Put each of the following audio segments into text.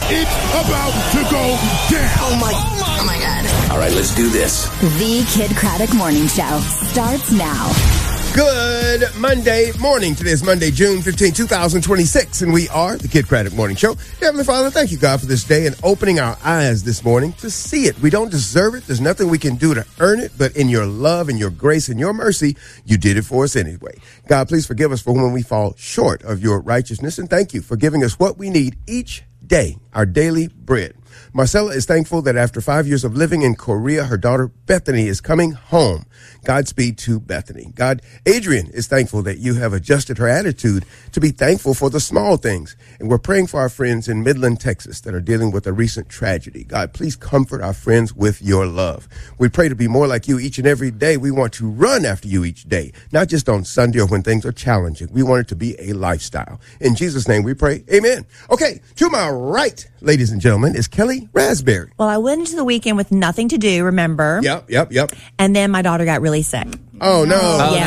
It's about to go down. Oh my God. All right, let's do this. The Kid Craddock Morning Show starts now. Good Monday morning. Today is Monday, June 15, 2026, and we are the Kid Craddock Morning Show. Heavenly Father, thank you, God, for this day and opening our eyes this morning to see it. We don't deserve it. There's nothing we can do to earn it, but in your love and your grace and your mercy, you did it for us anyway. God, please forgive us for when we fall short of your righteousness, and thank you for giving us what we need each day, our daily bread. Marcella is thankful that after 5 years of living in Korea, her daughter Bethany is coming home. Godspeed to Bethany. God, Adrian is thankful that you have adjusted her attitude to be thankful for the small things. And we're praying for our friends in Midland, Texas that are dealing with a recent tragedy. God, please comfort our friends with your love. We pray to be more like you each and every day. We want to run after you each day, not just on Sunday or when things are challenging. We want it to be a lifestyle. In Jesus' name we pray. Amen. Okay, to my right, ladies and gentlemen, is Kelly Raspberry. Well, I went into the weekend with nothing to do, remember? Yep. And then my daughter got really sick. Oh, no.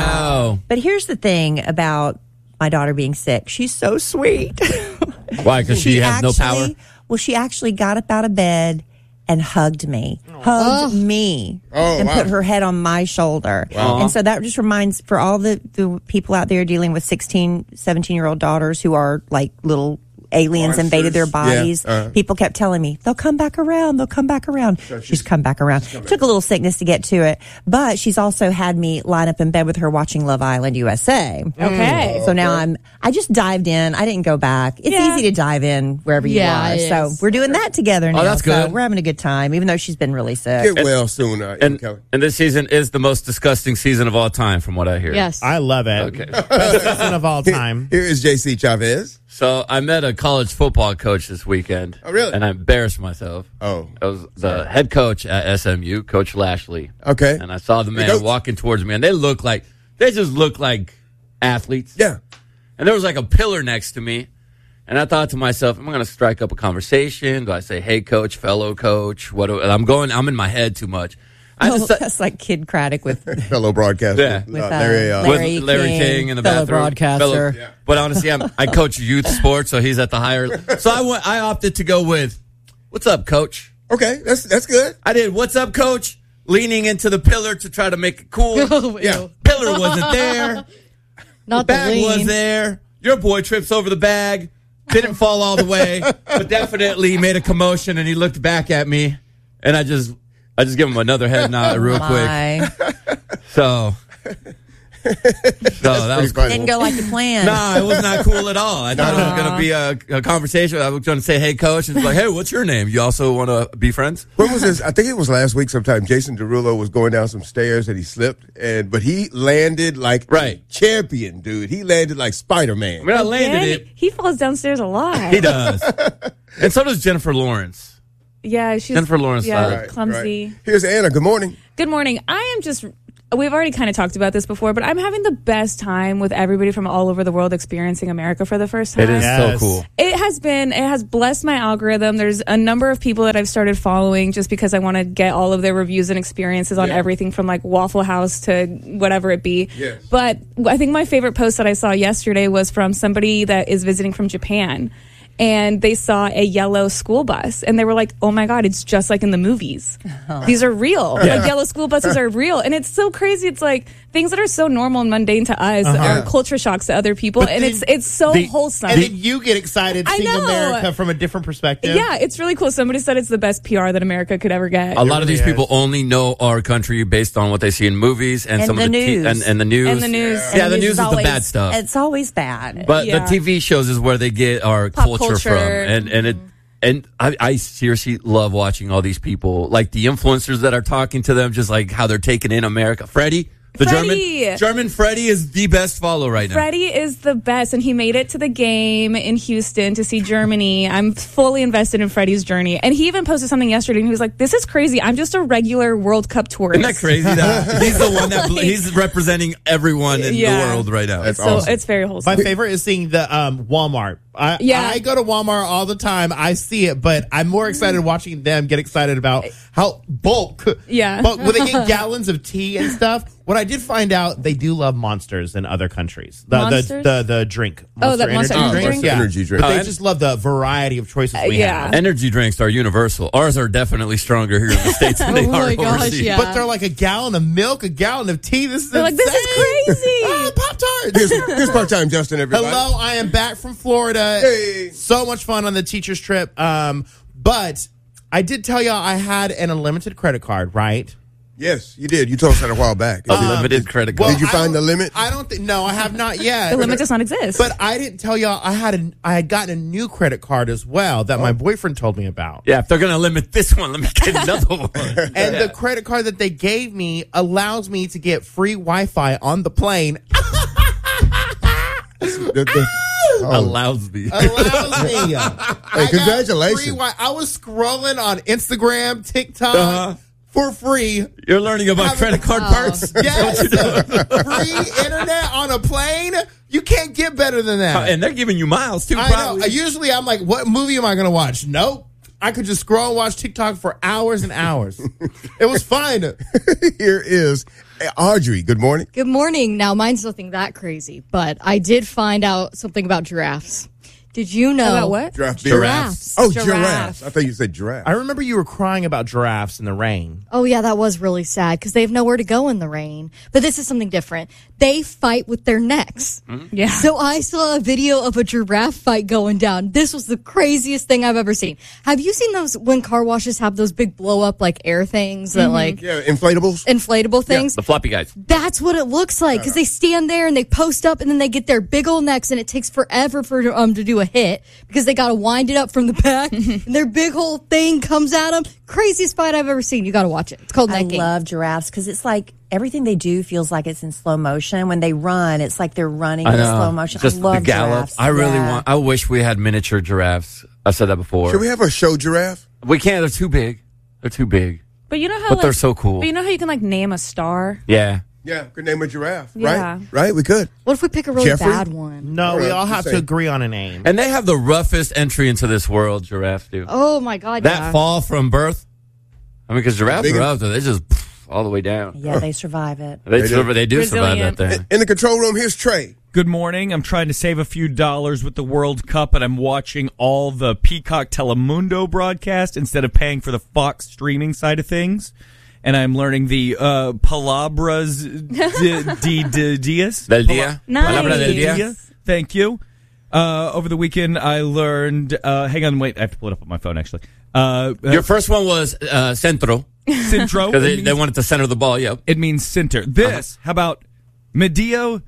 No. But here's the thing about my daughter being sick. She's so sweet. Why? Because she has no power? Well, she actually got up out of bed and hugged me. Hugged me. And put her head on my shoulder. Wow. And so that just reminds, for all the people out there dealing with 16, 17-year-old daughters who are like little aliens Monsters. invaded their bodies. Yeah. People kept telling me, they'll come back around. So she's come back around. Took a little sickness to get to it. But she's also had me line up in bed with her watching Love Island USA. Okay. So now I just dived in. I didn't go back. It's easy to dive in wherever you are. it So is. we're doing that together now. that's good. So we're having a good time, even though she's been really sick. Get well soon, Kelly. And this season is the most disgusting season of all time, from what I hear. Yes. I love it. Okay. Best season of all time. Here is JC Chavez. So I met a college football coach this weekend. Oh, really? And I embarrassed myself. Oh. I was the head coach at SMU, Coach Lashley. Okay. And I saw the man Coach. walking towards me, and they just look like athletes. Yeah. And there was like a pillar next to me. And I thought to myself, am I going to strike up a conversation? Do I say, hey, coach, fellow coach? I'm in my head too much. That's like Kid Craddock with Fellow broadcaster. Yeah. With, Larry King in the fellow bathroom. broadcaster. But honestly, I coach youth sports, so he's at the higher. So I opted to go with, what's up, coach? Okay, that's good. I did, what's up, coach? Leaning into the pillar to try to make it cool. Yeah. Pillar wasn't there. Not The bag the lean. was there. Your boy trips over the bag. Didn't fall all the way, but definitely made a commotion, and he looked back at me, and I just give him another head nod real quick. So that was funny. Didn't go like you planned. Nah, it was not cool at all. I thought it was going to be a conversation. I was going to say, hey, coach. And it's like, hey, what's your name? You also want to be friends? When was this? I think it was last week sometime. Jason Derulo was going down some stairs and he slipped, but he landed like a champion, dude. He landed like Spider-Man. I mean, I landed it. He falls downstairs a lot. He does. And so does Jennifer Lawrence. Yeah, she's Jennifer Lawrence. clumsy. Right. Here's Anna. Good morning. Good morning. We've already kind of talked about this before, but I'm having the best time with everybody from all over the world experiencing America for the first time. It is so cool. It has blessed my algorithm. There's a number of people that I've started following just because I want to get all of their reviews and experiences on everything from like Waffle House to whatever it be. Yes. But I think my favorite post that I saw yesterday was from somebody that is visiting from Japan. And they saw a yellow school bus, and they were like, oh, my God, it's just like in the movies. These are real. Like, yellow school buses are real. And it's so crazy. It's like things that are so normal and mundane to us are culture shocks to other people. But and then it's so wholesome. And then you get excited seeing know. America from a different perspective. Yeah, it's really cool. Somebody said it's the best PR that America could ever get. A lot of these people only know our country based on what they see in movies and some the of the news. and the news. And the news. Yeah, And the the news is always- the bad stuff. It's always bad. But Yeah. the TV shows is where they get our Pop culture from. culture. And I seriously love watching all these people, like the influencers that are talking to them, just like how they're taking in America. Freddie, the German Freddie is the best follow right now. Freddie is the best, and he made it to the game in Houston to see Germany. I'm fully invested in Freddie's journey. And he even posted something yesterday, and he was like, this is crazy. I'm just a regular World Cup tourist. Isn't that crazy? That he's the one that he's representing everyone in the world right now. That's So awesome. it's very wholesome. My favorite is seeing the Walmart. I go to Walmart all the time. I see it, but I'm more excited watching them get excited about how bulk. Yeah. Bulk, when they get gallons of tea and stuff. What I did find out, they do love Monsters in other countries. The drink. That Monster energy drink? Yeah. Energy drink. But they just love the variety of choices we have. Energy drinks are universal. Ours are definitely stronger here in the States than they are overseas. Yeah. But they're like a gallon of milk, a gallon of tea. This is insane. This is crazy. Pop-Tarts. Here's part-time Justin, everybody. Hello, I am back from Florida. Hey. So much fun on the teacher's trip. But I did tell y'all I had an unlimited credit card, right? Yes, you did. You told us that a while back. Unlimited credit card. Did you find the limit? I don't think. No, I have not yet. The limit does not exist. But I didn't tell y'all I had gotten a new credit card as well that my boyfriend told me about. Yeah, if they're going to limit this one, let me get another one. And the credit card that they gave me allows me to get free Wi-Fi on the plane. Allows me. Allows me. Hey, congratulations. I was scrolling on Instagram, TikTok for free. You're learning about credit card perks? Yes. Free internet on a plane. You can't get better than that. And they're giving you miles, too, I probably. know. Usually I'm like, what movie am I going to watch? Nope. I could just scroll and watch TikTok for hours and hours. It was fun. Here is Audrey. Good morning. Good morning. Now, mine's nothing that crazy, but I did find out something about giraffes. Did you know? About what? Giraffes. Oh, giraffes. I thought you said giraffe. I remember you were crying about giraffes in the rain. Oh, yeah, that was really sad because they have nowhere to go in the rain. But this is something different. They fight with their necks. Yeah. So I saw a video of a giraffe fight going down. This was the craziest thing I've ever seen. Have you seen those when car washes have those big blow up like air things that like Yeah, inflatables. inflatable things? The floppy guys. That's what it looks like because they stand there and they post up and then they get their big old necks and it takes forever for to do a hit because they got to wind it up from the back and their big whole thing comes at them. Craziest fight I've ever seen. You got to watch it. It's called I necking. love giraffes because it's like everything they do feels like it's in slow motion. When they run, it's like they're running in slow motion. Just I love the gallop. giraffes. I really Yeah. I wish we had miniature giraffes. I've said that before. Should we have a show giraffe? We can't. They're too big. They're too big. But you know how But they're so cool. But you know how you can name a star? Yeah. Yeah, could name a giraffe. Yeah. Right? We could. What if we pick a really Jeffrey? bad one? No, we all Just have to saying. agree on a name. And they have the roughest entry into this world, giraffes do. Oh, my God. That yeah. fall from birth. I mean, because giraffes Big- are out there. They just all the way down. Yeah, they survive it. They do. do survive that Resilient. thing. In the control room, here's Trey. Good morning. I'm trying to save a few dollars with the World Cup, and I'm watching all the Peacock Telemundo broadcast instead of paying for the Fox streaming side of things. And I'm learning the palabras de dias. Del día. Nice. Palabra del día. Thank you. Over the weekend, I learned. Hang on, wait. I have to pull it up on my phone. Actually, Your first one was centro. centro. Because they wanted to center the ball, yep. It means center. This. How about medio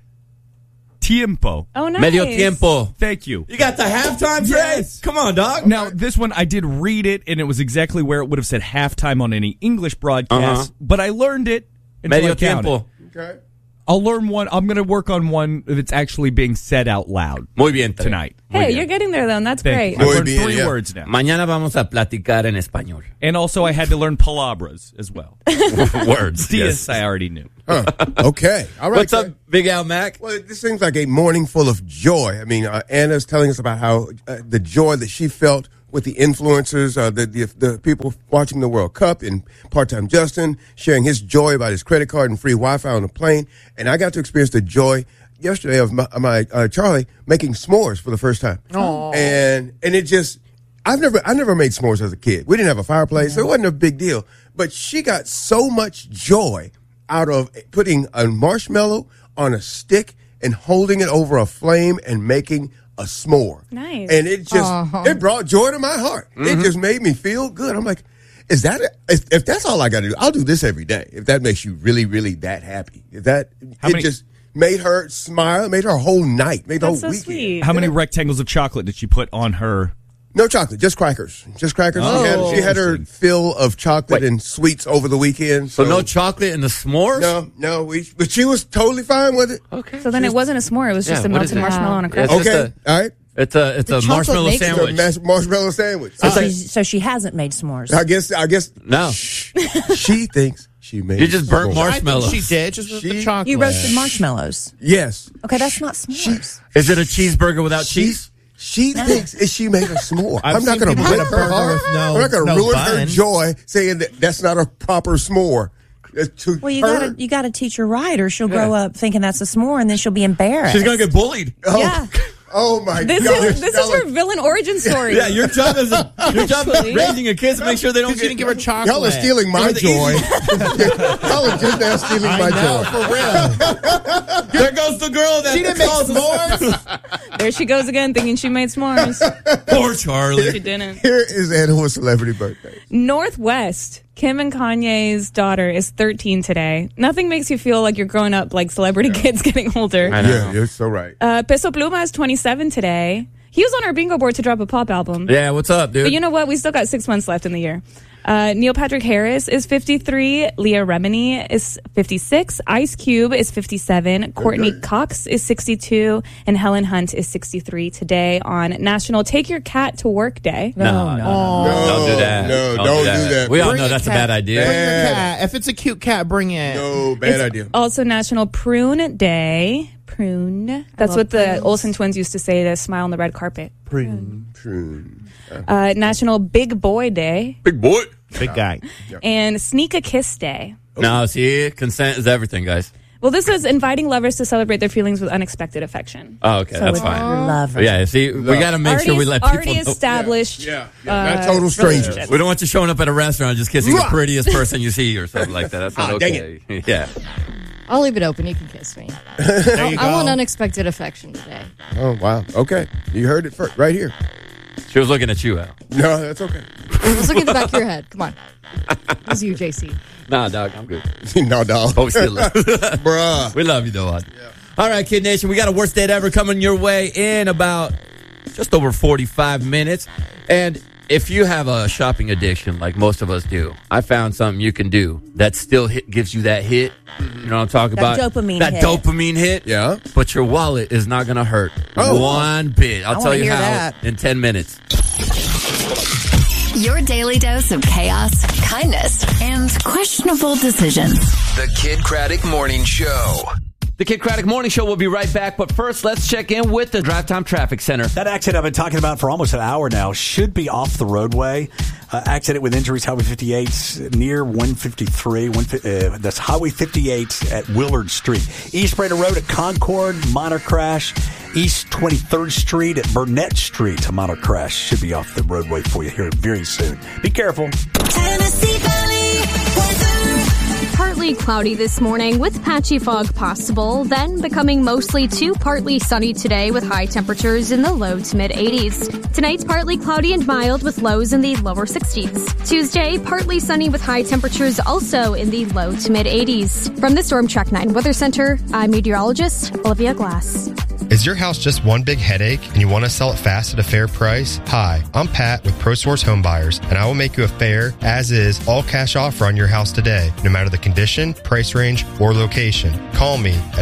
tiempo? Oh, nice. Medio tiempo. Thank you. You got the halftime, Trey? Yes. Come on, dog. Now, this one, I did read it, and it was exactly where it would have said halftime on any English broadcast, but I learned it until Medio I counted. tiempo. Okay. I'll learn one. I'm going to work on one that's actually being said out loud Muy bien, Trey. tonight. Hey, you're getting there, though, and that's Thank great. you. I've Muy learned bien, 3 yeah. words now. Mañana vamos a platicar en español. And also, I had to learn palabras as well. Words. Dias, yes. I already knew. Okay. All right. What's up, Trey. Big Al Mac? Well, this seems like a morning full of joy. I mean, Anna's telling us about how the joy that she felt with the influencers, the people watching the World Cup, and part-time Justin sharing his joy about his credit card and free Wi-Fi on the plane. And I got to experience the joy yesterday of my Charlie making s'mores for the first time. Aww. And it just, I never made s'mores as a kid. We didn't have a fireplace, so it wasn't a big deal. But she got so much joy out of putting a marshmallow on a stick and holding it over a flame and making a s'more. Nice. And it just, it brought joy to my heart. It just made me feel good. I'm like, is that, if that's all I got to do, I'll do this every day. If that makes you really, really that happy. If that, just made her smile, made her whole night, made the whole That's so weekend. sweet. How many rectangles of chocolate did she put on her? No chocolate, just crackers. Just crackers. Oh. She had her fill of chocolate and sweets over the weekend. So no chocolate in the s'mores? No, but she was totally fine with it. Okay. So then it wasn't a s'more. It was just a what is melted it? marshmallow on a Yeah, cracker. it's just Okay, all right. It's a chocolate marshmallow makes it. sandwich. It's a marshmallow sandwich. So she hasn't made s'mores. I guess. No. She thinks she made. You just burnt s'mores. marshmallows. I think she did, just with the chocolate. You roasted marshmallows. Yes. Okay, that's not s'mores. Is it a cheeseburger without cheese? She thinks she made a s'more. I've I'm not seen going to people break eat a her burger heart. with no- I'm not going to no ruin her bun. joy saying that's not a proper s'more. Well, you gotta teach her right, or she'll grow up thinking that's a s'more, and then she'll be embarrassed. She's gonna get bullied. Yeah. Oh my This God! is her villain origin story. Yeah, your job is raising a kid to make sure they don't She didn't give her chocolate. Y'all are stealing my joy. Y'all are just now stealing my joy. For real. There goes the girl that She didn't make s'mores. There she goes again, thinking she made s'mores. Poor Charlie. She didn't. Here is Anna's celebrity birthday. Northwest. Kim and Kanye's daughter is 13 today. Nothing makes you feel like you're growing up like celebrity kids getting older. I know. Yeah, you're so right. Peso Pluma is 27 today. He was on our bingo board to drop a pop album. Yeah, what's up, dude? But you know what? We still got 6 months left in the year. Neil Patrick Harris is 53. Leah Remini is 56. Ice Cube is 57. Courtney Cox is 62. And Helen Hunt is 63 today on National Take Your Cat to Work Day. No. Don't do that. No, don't do that. We all Bring know a that's a cat. bad idea. Bring your cat. If it's a cute cat, bring it. No, bad idea. Also National Prune Day. Prune. That's what the Olsen twins used to say to smile on the red carpet. Prune. National Big Boy Day. Big boy. Big guy. And Sneak a Kiss Day. No, see, consent is everything, guys. Well, this is inviting lovers to celebrate their feelings with unexpected affection. Oh, okay, that's with fine. your lover. Yeah, see, we got to make sure we let people already know. established. Not total strangers. relationship. We don't want you showing up at a restaurant just kissing the prettiest person you see or something like that. That's not dang okay. Yeah. I'll leave it open. You can kiss me. There you go. I want unexpected affection today. Oh, wow. Okay. You heard it first, right here. She was looking at you, Al. No, that's okay. Let's look at the back of your head. Come on. It's you, JC. Nah, dog, I'm good. No, dog. Oh, we still love you. Bruh. We love you, though. Yeah. All right, Kid Nation, we got a worst date ever coming your way in about just over 45 minutes. And if you have a shopping addiction like most of us do, I found something you can do that still gives you that hit. You know what I'm talking That about? dopamine That hit. dopamine hit. Yeah. But your wallet is not going to hurt one bit. I'll tell wanna you hear how that. in 10 minutes. Your daily dose of chaos, kindness, and questionable decisions. The Kid Craddock Morning Show. The Kid Craddock Morning Show will be right back, but first, let's check in with the Drive Time Traffic Center. That accident I've been talking about for almost an hour now should be off the roadway. Accident with injuries, Highway 58 near 153. That's Highway 58 at Willard Street. East Brader Road at Concord, minor crash. East 23rd Street at Burnett Street, a minor crash. Should be off the roadway for you here very soon. Be careful. Tennessee Valley weather. Partly cloudy this morning with patchy fog possible, then becoming mostly to partly sunny today with high temperatures in the low to mid 80s. Tonight's partly cloudy and mild with lows in the lower 60s. Tuesday, partly sunny with high temperatures also in the low to mid 80s. From the Storm Track 9 Weather Center, I'm meteorologist Olivia Glass. Is your house just one big headache and you want to sell it fast at a fair price? Hi, I'm Pat with ProSource Home Buyers, and I will make you a fair, as-is, all-cash offer on your house today, no matter the condition, price range, or location. Call me at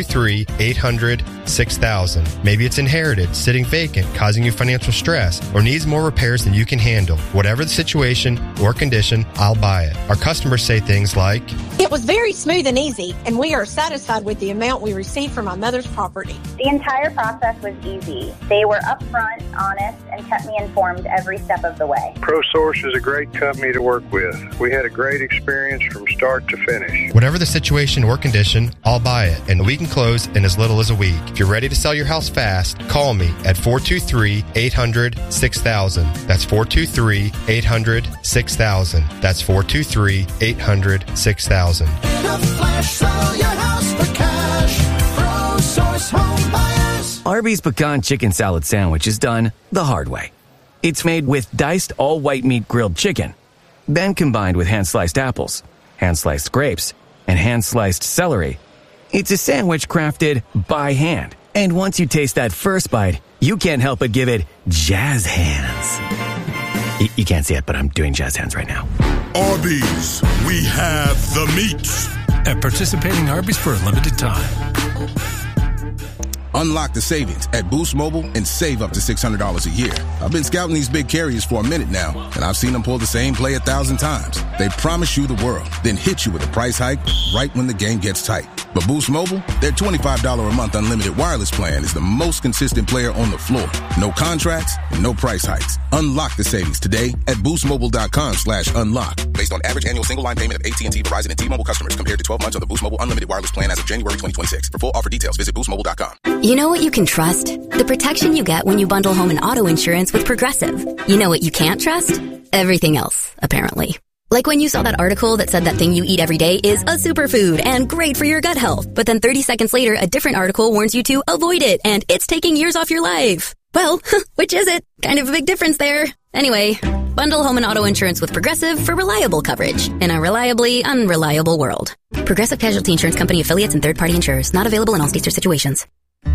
423-800-6000. Maybe it's inherited, sitting vacant, causing you financial stress, or needs more repairs than you can handle. Whatever the situation or condition, I'll buy it. Our customers say things like, "It was very smooth and easy, and we are satisfied with the amount we received from my mother's property." The entire process was easy. They were upfront, honest, and kept me informed every step of the way. ProSource is a great company to work with. We had a great experience from start to finish. Whatever the situation or condition, I'll buy it, and we can close in as little as a week. If you're ready to sell your house fast, call me at 423-800-6000. That's 423-800-6000. That's 423-800-6000. In a flash, sell your house for cash. ProSource Home Buyers. Arby's Pecan Chicken Salad Sandwich is done the hard way. It's made with diced all-white meat grilled chicken, then combined with hand-sliced apples, hand-sliced grapes, and hand-sliced celery. It's a sandwich crafted by hand. And once you taste that first bite, you can't help but give it jazz hands. You can't see it, but I'm doing jazz hands right now. Arby's, we have the meats. At participating Arby's for a limited time. Unlock the savings at Boost Mobile and save up to $600 a year. I've been scouting these big carriers for a minute now, and I've seen them pull the same play 1,000 times. They promise you the world, then hit you with a price hike right when the game gets tight. But Boost Mobile, their $25 a month unlimited wireless plan is the most consistent player on the floor. No contracts and no price hikes. Unlock the savings today at boostmobile.com/unlock. Based on average annual single line payment of AT&T, Verizon, and T-Mobile customers compared to 12 months on the Boost Mobile unlimited wireless plan as of January 2026. For full offer details, visit boostmobile.com. You know what you can trust? The protection you get when you bundle home and auto insurance with Progressive. You know what you can't trust? Everything else, apparently. Like when you saw that article that said that thing you eat every day is a superfood and great for your gut health. But then 30 seconds later, a different article warns you to avoid it and it's taking years off your life. Well, which is it? Kind of a big difference there. Anyway, bundle home and auto insurance with Progressive for reliable coverage in a reliably unreliable world. Progressive Casualty Insurance Company affiliates and third-party insurers. Not available in all states or situations.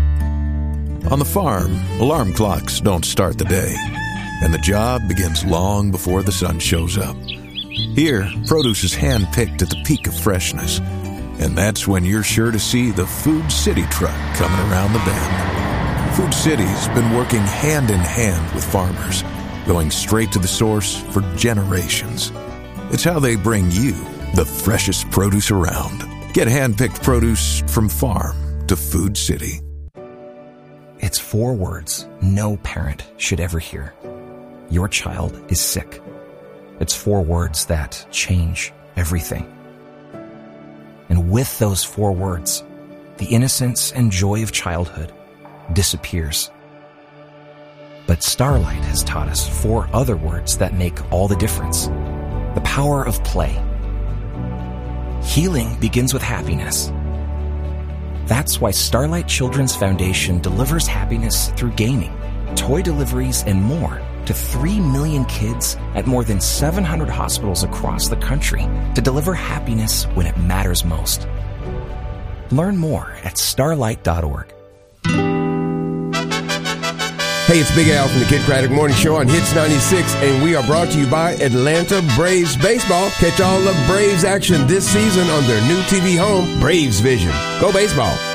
On the farm, alarm clocks don't start the day, and the job begins long before the sun shows up. Here, produce is hand-picked at the peak of freshness, and that's when you're sure to see the Food City truck coming around the bend. Food City's been working hand-in-hand with farmers, going straight to the source for generations. It's how they bring you the freshest produce around. Get hand-picked produce from farm to Food City. It's 4 words no parent should ever hear. Your child is sick. It's 4 words that change everything. And with those 4 words, the innocence and joy of childhood disappears. But Starlight has taught us 4 other words that make all the difference. The power of play. Healing begins with happiness. That's why Starlight Children's Foundation delivers happiness through gaming, toy deliveries, and more to 3 million kids at more than 700 hospitals across the country to deliver happiness when it matters most. Learn more at starlight.org. Hey, it's Big Al from the Kid Craddock Morning Show on Hits 96, and we are brought to you by Atlanta Braves Baseball. Catch all the Braves action this season on their new TV home, Braves Vision. Go baseball.